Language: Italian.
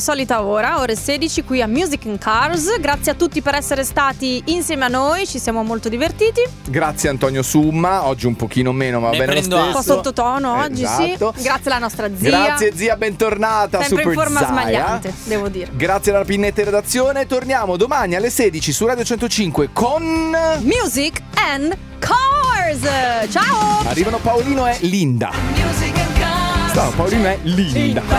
solita ore 16 qui a Music in Cars. Grazie a tutti per essere stati insieme a noi, ci siamo molto divertiti. Grazie Antonio Summa, oggi un pochino meno, ma va bene lo stesso. Un po' sottotono oggi, esatto. Sì. Grazie alla nostra zia. Grazie zia, bentornata. Sempre Super in forma Zaya. smagliante, devo dire. Grazie alla Pinetta in redazione. Torniamo domani alle 16 su Radio 105 con Music and Cars. Ciao. Arrivano Paolino e Linda. Paolino è Linda.